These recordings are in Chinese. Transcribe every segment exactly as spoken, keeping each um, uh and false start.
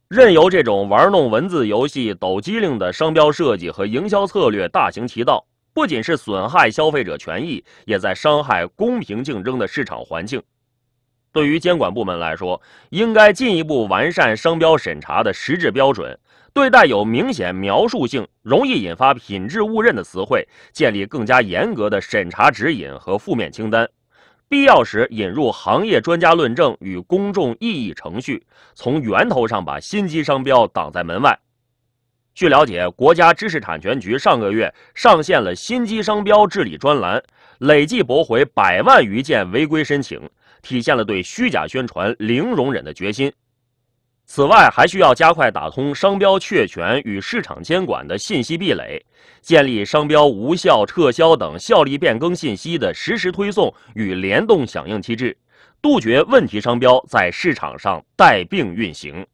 任由这种玩弄文字游戏、抖机灵的商标设计和营销策略大行其道，不仅是损害消费者权益，也在伤害公平竞争的市场环境。对于监管部门来说，应该进一步完善商标审查的实质标准，对带有明显描述性、容易引发品质误认的词汇，建立更加严格的审查指引和负面清单。必要时引入行业专家论证与公众异议程序，从源头上把心机商标挡在门外。据了解，国家知识产权局上个月上线了心机商标治理专栏，累计驳回百万余件违规申请，体现了对虚假宣传零容忍的决心。此外，还需要加快打通商标确权与市场监管的信息壁垒，建立商标无效、撤销等效力变更信息的实时推送与联动响应机制，杜绝问题商标在市场上带病运行。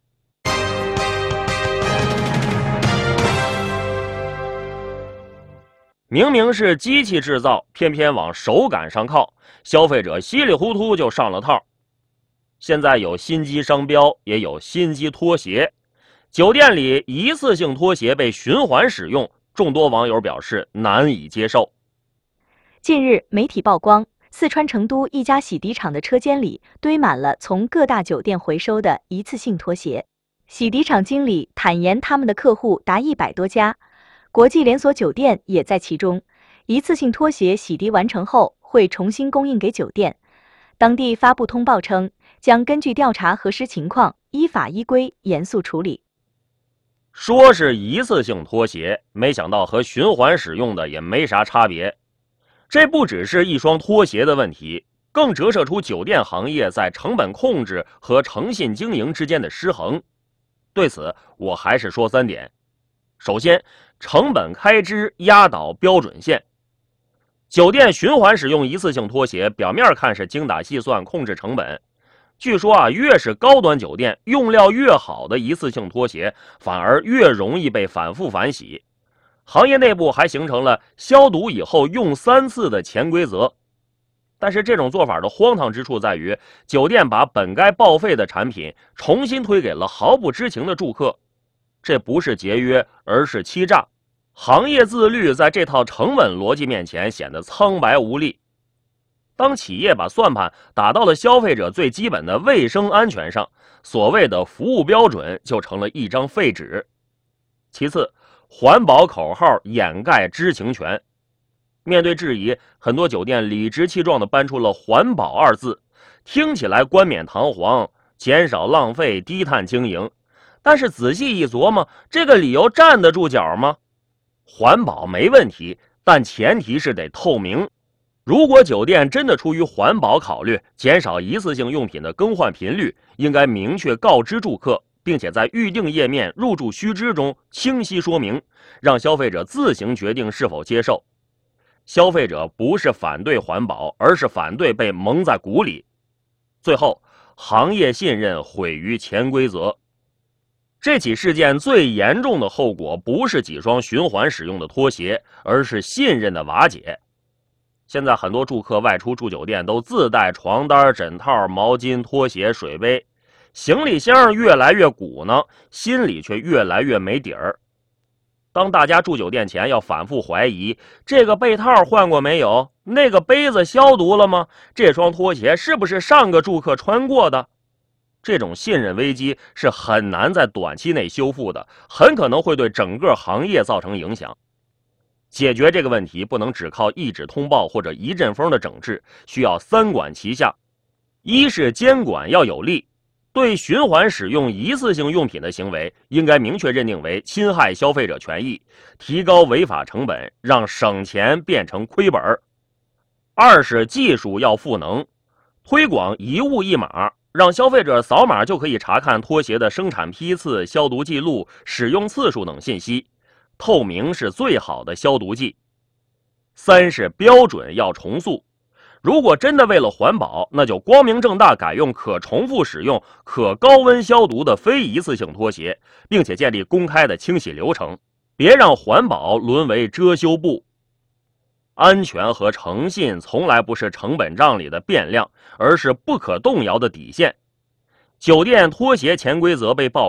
明明是机器制造，偏偏往手感上靠，消费者稀里糊涂就上了套。现在有心机商标，也有心机拖鞋。酒店里一次性拖鞋被循环使用，众多网友表示难以接受。 近日，媒体曝光，四川成都一家洗涤厂的车间里堆满了从各大酒店回收的一次性拖鞋。洗涤厂经理坦言，他们的客户达一百多家，国际连锁酒店也在其中。一次性拖鞋洗涤完成后会重新供应给酒店。当地发布通报称，将根据调查核实情况，依法依规严肃处理。 说是一次性拖鞋，没想到和循环使用的也没啥差别。这不只是一双拖鞋的问题，更折射出酒店行业在成本控制和诚信经营之间的失衡。对此，我还是说三点。首先，成本开支压倒标准线。酒店循环使用一次性拖鞋，表面看是精打细算控制成本。据说啊，越是高端酒店，用料越好的一次性拖鞋，反而越容易被反复反洗。行业内部还形成了消毒以后用三次的潜规则。但是这种做法的荒唐之处在于，酒店把本该报废的产品重新推给了毫不知情的住客。这不是节约，而是欺诈。行业自律在这套成本逻辑面前显得苍白无力。当企业把算盘打到了消费者最基本的卫生安全上，所谓的服务标准就成了一张废纸。其次，环保口号掩盖知情权。面对质疑，很多酒店理直气壮地搬出了环保二字，听起来冠冕堂皇，减少浪费，低碳经营。但是仔细一琢磨，这个理由站得住脚吗？环保没问题，但前提是得透明。如果酒店真的出于环保考虑，减少一次性用品的更换频率，应该明确告知住客，并且在预订页面入住须知中清晰说明，让消费者自行决定是否接受。消费者不是反对环保，而是反对被蒙在鼓里。最后，行业信任毁于潜规则。这起事件最严重的后果不是几双循环使用的拖鞋，而是信任的瓦解。现在很多住客外出住酒店都自带床单、枕套、毛巾、拖鞋、水杯，行李箱越来越鼓囊，心里却越来越没底儿。当大家住酒店前要反复怀疑，这个被套换过没有？那个杯子消毒了吗？这双拖鞋是不是上个住客穿过的？这种信任危机是很难在短期内修复的，很可能会对整个行业造成影响。解决这个问题不能只靠一纸通报或者一阵风的整治，需要三管齐下。一是监管要有力，对循环使用一次性用品的行为应该明确认定为侵害消费者权益，提高违法成本，让省钱变成亏本。二是技术要赋能，推广一物一码，让消费者扫码就可以查看拖鞋的生产批次、消毒记录、使用次数等信息，透明是最好的消毒剂。三是标准要重塑，如果真的为了环保，那就光明正大改用可重复使用、可高温消毒的非一次性拖鞋，并且建立公开的清洗流程，别让环保沦为遮羞布。安全和诚信从来不是成本账里的变量，而是不可动摇的底线。酒店拖鞋潜规则被曝